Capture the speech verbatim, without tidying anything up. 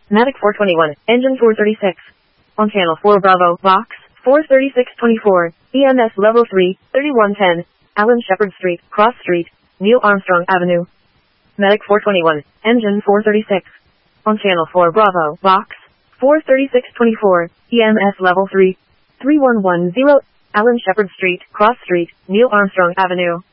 Matic four twenty-one, engine four thirty-six. On channel four Bravo, box, four thirty-six twenty-four, E M S level three, thirty-one ten, Alan Shepard Street, Cross Street, Neil Armstrong Avenue. Matic four twenty-one, engine four thirty-six. On channel four Bravo, box, four thirty-six twenty-four, E M S level three, three one one zero, Alan Shepard Street, Cross Street, Neil Armstrong Avenue.